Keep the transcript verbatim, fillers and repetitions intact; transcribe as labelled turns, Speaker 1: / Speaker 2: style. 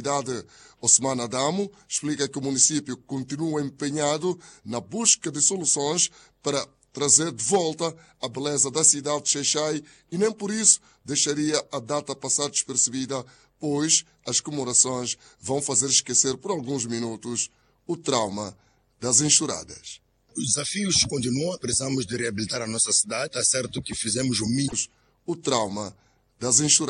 Speaker 1: cidade, Osman Adamo, explica que o município continua empenhado na busca de soluções para trazer de volta a beleza da cidade de Xai-Xai e nem por isso deixaria a data passar despercebida, pois as comemorações vão fazer esquecer por alguns minutos o trauma das enxurradas.
Speaker 2: Os desafios continuam, precisamos de reabilitar a nossa cidade. Está certo que fizemos o mínimo.
Speaker 1: O trauma das enxurradas.